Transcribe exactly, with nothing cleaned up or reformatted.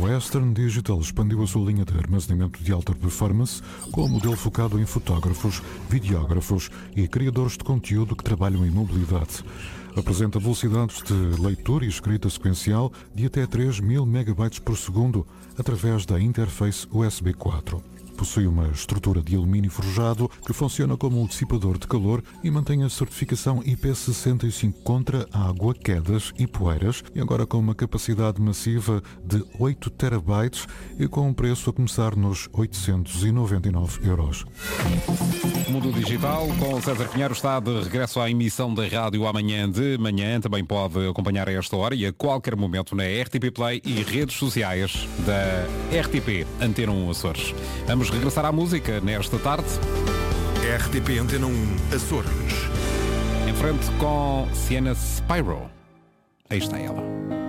Western Digital expandiu a sua linha de armazenamento de alta performance com um modelo focado em fotógrafos, videógrafos e criadores de conteúdo que trabalham em mobilidade. Apresenta velocidades de leitura e escrita sequencial de até três mil megabytes por segundo através da interface U S B quatro. Possui uma estrutura de alumínio forjado que funciona como um dissipador de calor e mantém a certificação I P sessenta e cinco contra água, quedas e poeiras, e agora com uma capacidade massiva de oito terabytes e com um preço a começar nos oitocentos e noventa e nove euros. Mundo Digital com César Pinheiro está de regresso à emissão da rádio amanhã de manhã. Também pode acompanhar a esta hora e a qualquer momento na R T P Play e redes sociais da R T P Antena um Açores. Vamos regressar à música nesta tarde. R T P Antena um Açores. Em frente com Sienna Spyro. Aí está ela.